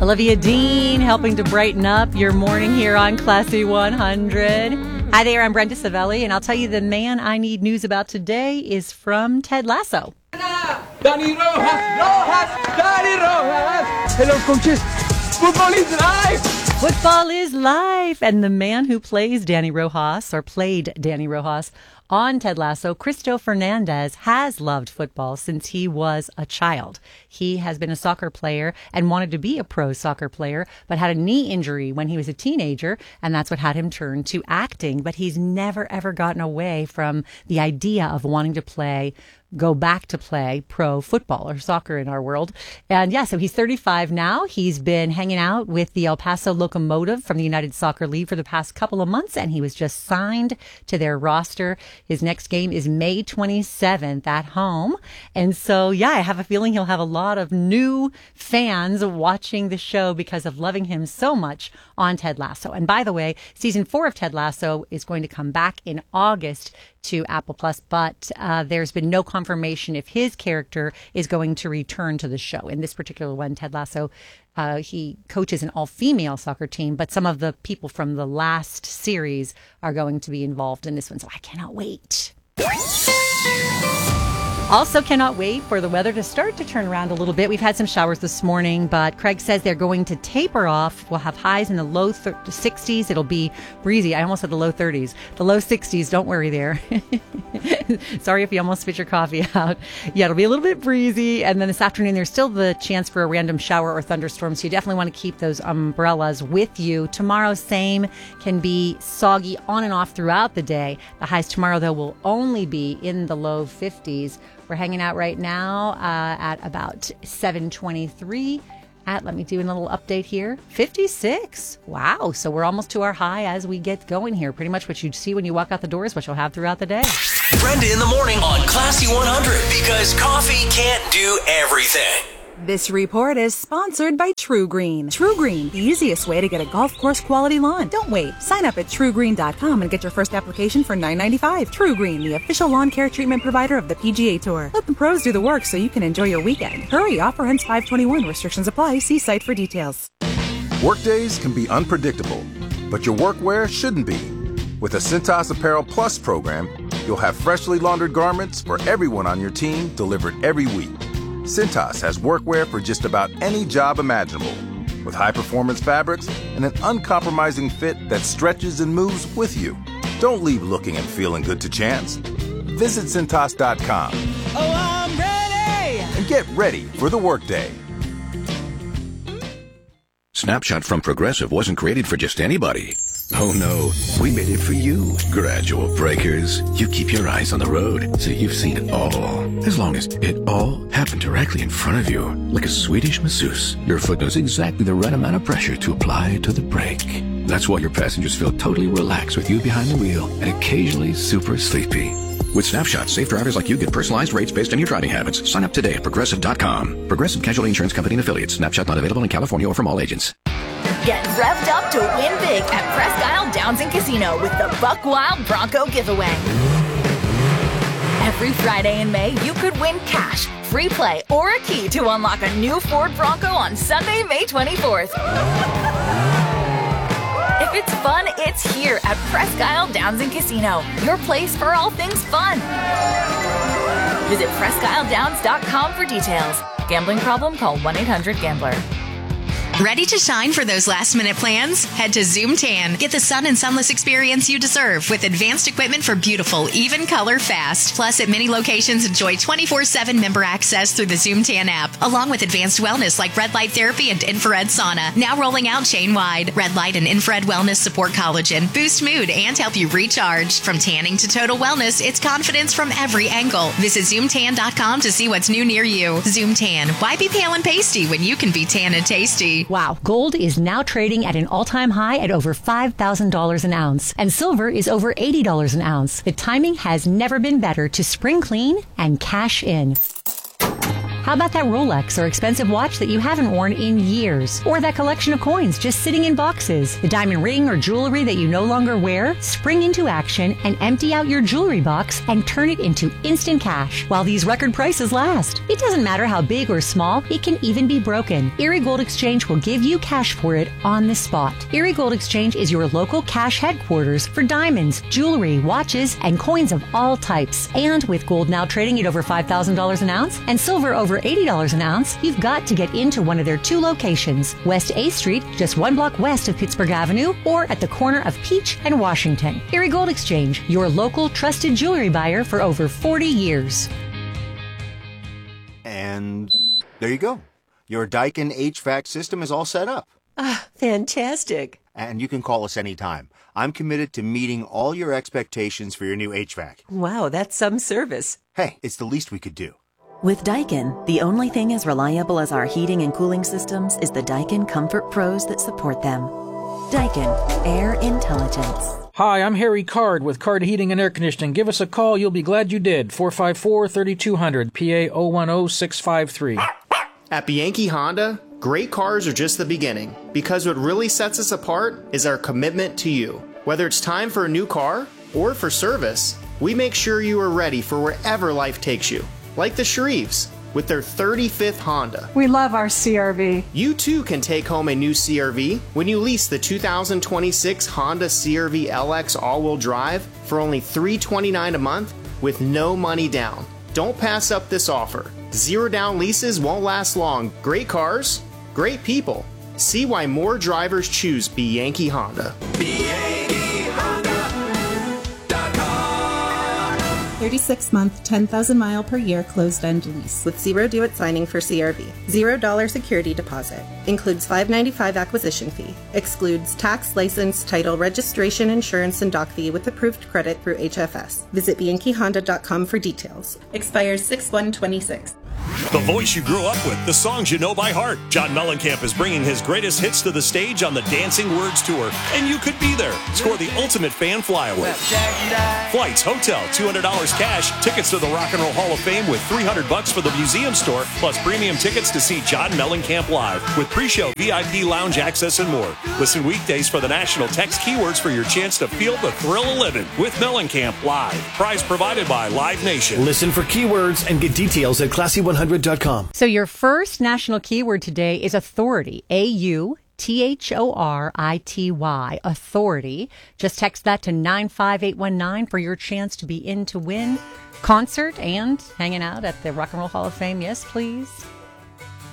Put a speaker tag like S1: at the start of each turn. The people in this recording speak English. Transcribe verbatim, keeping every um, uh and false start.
S1: Olivia Dean helping to brighten up your morning here on Classy one hundred. Hi there, I'm Brenda Savelli, and I'll tell you the man I need news about today is from Ted Lasso.
S2: Danny Rojas, Rojas, Danny Rojas. Hello, coaches. Football is life.
S1: Football is life. And the man who plays Danny Rojas, or played Danny Rojas on Ted Lasso, Cristo Fernandez, has loved football since he was a child. He has been a soccer player and wanted to be a pro soccer player, but had a knee injury when he was a teenager, and that's what had him turn to acting. But he's never, ever gotten away from the idea of wanting to play go back to play pro football or soccer in our world. And yeah, so he's thirty-five now. He's been hanging out with the El Paso Locomotive from the United Soccer League for the past couple of months, and he was just signed to their roster. His next game is May twenty-seventh at home. And so, yeah, I have a feeling he'll have a lot of new fans watching the show because of loving him so much on Ted Lasso. And by the way, season four of Ted Lasso is going to come back in August to Apple Plus, but uh, there's been no confirmation if his character is going to return to the show. In this particular one, Ted Lasso, uh, he coaches an all-female soccer team, but some of the people from the last series are going to be involved in this one, so I cannot wait. Also cannot wait for the weather to start to turn around a little bit. We've had some showers this morning, but Craig says they're going to taper off. We'll have highs in the low th- sixties. It'll be breezy. I almost said the low thirties. The low sixties, don't worry there. Sorry if you almost spit your coffee out. Yeah, it'll be a little bit breezy. And then this afternoon, there's still the chance for a random shower or thunderstorm, so you definitely want to keep those umbrellas with you. Tomorrow, same, can be soggy on and off throughout the day. The highs tomorrow, though, will only be in the low fifties. We're hanging out right now uh, at about seven twenty-three at, let me do a little update here, fifty-six. Wow. So we're almost to our high as we get going here. Pretty much what you see when you walk out the door is what you'll have throughout the day.
S3: Brenda in the morning on Classy one hundred, because coffee can't do everything.
S4: This report is sponsored by True Green. True Green, the easiest way to get a golf course quality lawn. Don't wait. Sign up at true green dot com and get your first application for nine ninety-five. True Green, the official lawn care treatment provider of the P G A Tour. Let the pros do the work so you can enjoy your weekend. Hurry, offer ends five twenty-one. Restrictions apply. See site for details.
S5: Workdays can be unpredictable, but your workwear shouldn't be. With a Cintas Apparel Plus program, you'll have freshly laundered garments for everyone on your team delivered every week. Cintas has workwear for just about any job imaginable, with high-performance fabrics and an uncompromising fit that stretches and moves with you. Don't leave looking and feeling good to chance. Visit Cintas dot com.
S2: Oh, I'm ready!
S5: And get ready for the workday.
S6: Snapshot from Progressive wasn't created for just anybody. Oh no, we made it for you. Gradual breakers. You keep your eyes on the road, so you've seen it all. As long as it all happened directly in front of you. Like a Swedish masseuse, your foot knows exactly the right amount of pressure to apply to the brake. That's why your passengers feel totally relaxed with you behind the wheel and occasionally super sleepy. With Snapshot, safe drivers like you get personalized rates based on your driving habits. Sign up today at Progressive dot com. Progressive Casualty Insurance Company and Affiliates. Snapshot not available in California or from all agents.
S7: Get revved up to win big at Presque Isle Downs and Casino with the Buck Wild Bronco giveaway. Every Friday in May, you could win cash, free play, or a key to unlock a new Ford Bronco on Sunday, May twenty-fourth. If it's fun, it's here at Presque Isle Downs and Casino, your place for all things fun. Visit Presque Isle Downs dot com for details. Gambling problem? Call one eight hundred gambler.
S8: Ready to shine for those last-minute plans? Head to Zoom Tan. Get the sun and sunless experience you deserve with advanced equipment for beautiful, even color fast. Plus, at many locations, enjoy twenty-four seven member access through the Zoom Tan app, along with advanced wellness like red light therapy and infrared sauna. Now rolling out chain-wide. Red light and infrared wellness support collagen, boost mood, and help you recharge. From tanning to total wellness, it's confidence from every angle. Visit Zoom Tan dot com to see what's new near you. Zoom Tan. Why be pale and pasty when you can be tan and tasty?
S1: Wow, gold is now trading at an all-time high at over five thousand dollars an ounce, and silver is over eighty dollars an ounce. The timing has never been better to spring clean and cash in. How about that Rolex or expensive watch that you haven't worn in years? Or that collection of coins just sitting in boxes? The diamond ring or jewelry that you no longer wear? Spring into action and empty out your jewelry box and turn it into instant cash while these record prices last. It doesn't matter how big or small, it can even be broken. Erie Gold Exchange will give you cash for it on the spot. Erie Gold Exchange is your local cash headquarters for diamonds, jewelry, watches, and coins of all types. And with gold now trading at over five thousand dollars an ounce and silver over eighty dollars an ounce, you've got to get into one of their two locations, West eighth Street, just one block west of Pittsburgh Avenue, or at the corner of Peach and Washington. Erie Gold Exchange, your local trusted jewelry buyer for over forty years.
S9: And there you go. Your Daikin H V A C system is all set up.
S10: Ah, fantastic.
S9: And you can call us anytime. I'm committed to meeting all your expectations for your new H V A C.
S10: Wow, that's some service.
S9: Hey, it's the least we could do.
S11: With Daikin, the only thing as reliable as our heating and cooling systems is the Daikin Comfort Pros that support them. Daikin, Air Intelligence.
S12: Hi, I'm Harry Card with Card Heating and Air Conditioning. Give us a call. You'll be glad you did. four five four, three two zero zero, P A zero one zero six five three.
S13: At Bianchi Honda, great cars are just the beginning, because what really sets us apart is our commitment to you. Whether it's time for a new car or for service, we make sure you are ready for wherever life takes you. Like the Shreves, with their thirty-fifth Honda.
S14: We love our C R V.
S13: You too can take home a new C R V when you lease the two thousand twenty-six Honda C R V L X all-wheel drive for only three hundred twenty-nine dollars a month with no money down. Don't pass up this offer. Zero down leases won't last long. Great cars, great people. See why more drivers choose Bianchi Honda.
S15: thirty-six month, ten thousand mile per year closed-end lease. With zero due at signing for C R V. zero dollars security deposit. Includes five dollars and ninety-five cents acquisition fee. Excludes tax, license, title, registration, insurance, and dock fee with approved credit through H F S. Visit bianchi honda dot com for details. Expires six one twenty-six.
S16: The voice you grew up with, the songs you know by heart. John Mellencamp is bringing his greatest hits to the stage on the Dancing Words Tour, and you could be there. Score the ultimate fan flyaway. Flights, hotel, two hundred dollars cash, tickets to the Rock and Roll Hall of Fame with three hundred bucks for the museum store, plus premium tickets to see John Mellencamp live with pre-show V I P lounge access and more. Listen weekdays for the national text keywords for your chance to feel the thrill of living with Mellencamp live. Prize provided by Live Nation.
S17: Listen for keywords and get details at classy one hundred dot com.
S1: So your first national keyword today is authority. A U T H O R I T Y. Authority. Just text that to nine five eight one nine for your chance to be in to win concert and hanging out at the Rock and Roll Hall of Fame. Yes, please.